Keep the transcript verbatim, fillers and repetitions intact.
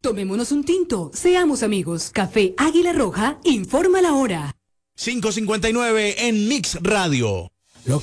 Tomémonos un tinto, seamos amigos. Café Águila Roja, informa la hora. cinco cincuenta y nueve en Mix Radio.